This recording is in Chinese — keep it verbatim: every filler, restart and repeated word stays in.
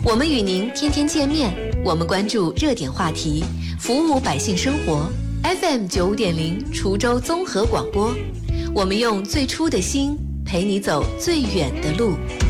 我们与您天天见面，我们关注热点话题，服务百姓生活。F M 九五点零，滁州综合广播。我们用最初的心陪你走最远的路。